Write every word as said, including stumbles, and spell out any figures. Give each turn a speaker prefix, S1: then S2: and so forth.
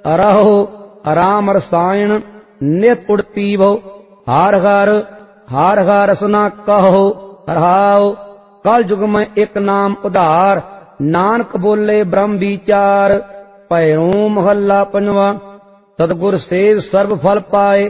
S1: रहो राम रसायन नित उड़ पीवो। हार हार हार हार रसना कहो रहाओ। कल युग में एक नाम उधार नानक बोले ब्रह्म विचार। भैरों महला पंजवा सतगुर सेव सर्व फल पाए